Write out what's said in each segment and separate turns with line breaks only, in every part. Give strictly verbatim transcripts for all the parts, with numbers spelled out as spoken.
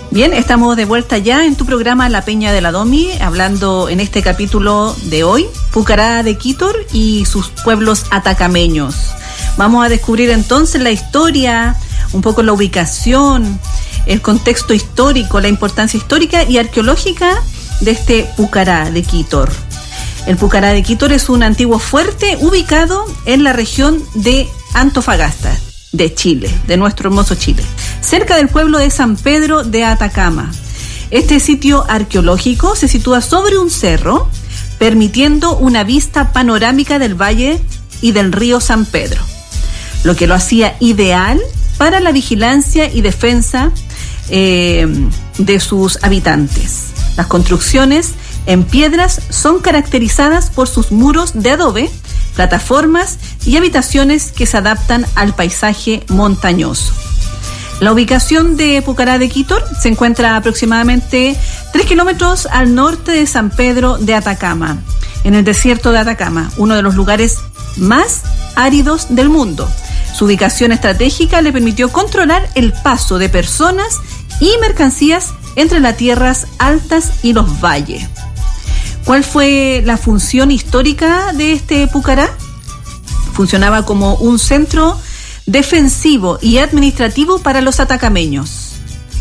Bien, estamos de vuelta ya en tu programa La Peña de la Domi, hablando en este capítulo de hoy, Pucará de Quítor y sus pueblos atacameños. Vamos a descubrir entonces la historia, un poco la ubicación, el contexto histórico, la importancia histórica y arqueológica de este Pucará de Quítor. El Pucará de Quítor es un antiguo fuerte ubicado en la región de Antofagasta, de Chile, de nuestro hermoso Chile, cerca del pueblo de San Pedro de Atacama. Este sitio arqueológico se sitúa sobre un cerro, permitiendo una vista panorámica del valle y del río San Pedro, lo que lo hacía ideal para la vigilancia y defensa eh, de sus habitantes. Las construcciones en piedras son caracterizadas por sus muros de adobe, plataformas y habitaciones que se adaptan al paisaje montañoso. La ubicación de Pucará de Quítor se encuentra aproximadamente tres kilómetros al norte de San Pedro de Atacama, en el desierto de Atacama, uno de los lugares más áridos del mundo. Su ubicación estratégica le permitió controlar el paso de personas y mercancías entre las tierras altas y los valles. ¿Cuál fue la función histórica de este Pucará? Funcionaba como un centro defensivo y administrativo para los atacameños,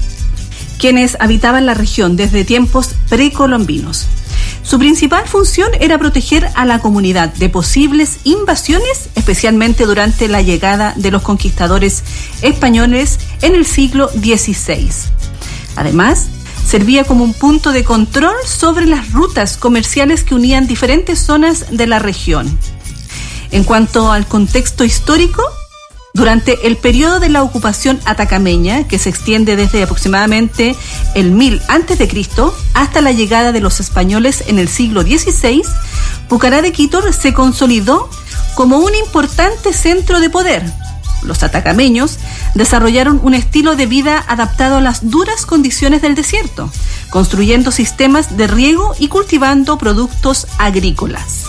quienes habitaban la región desde tiempos precolombinos. Su principal función era proteger a la comunidad de posibles invasiones, especialmente durante la llegada de los conquistadores españoles en el siglo dieciséis. Además, servía como un punto de control sobre las rutas comerciales que unían diferentes zonas de la región. En cuanto al contexto histórico, durante el periodo de la ocupación atacameña, que se extiende desde aproximadamente el mil antes de Cristo hasta la llegada de los españoles en el siglo dieciséis, Pucará de Quítor se consolidó como un importante centro de poder. Los atacameños desarrollaron un estilo de vida adaptado a las duras condiciones del desierto, construyendo sistemas de riego y cultivando productos agrícolas.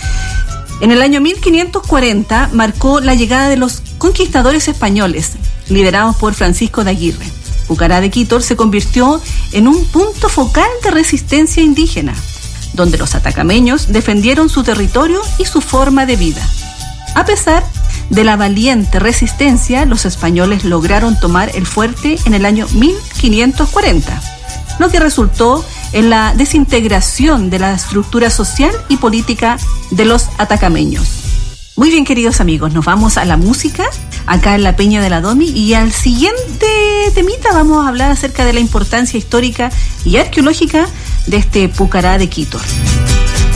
En el año mil quinientos cuarenta marcó la llegada de los conquistadores españoles, liderados por Francisco de Aguirre. Pucará de Quítor se convirtió en un punto focal de resistencia indígena, donde los atacameños defendieron su territorio y su forma de vida. A pesar de la valiente resistencia, los españoles lograron tomar el fuerte en el año mil quinientos cuarenta, lo que resultó en la desintegración de la estructura social y política de los atacameños. Muy bien, queridos amigos, nos vamos a la música, acá en la Peña de la Domi, y al siguiente temita vamos a hablar acerca de la importancia histórica y arqueológica de este Pucará de Quítor.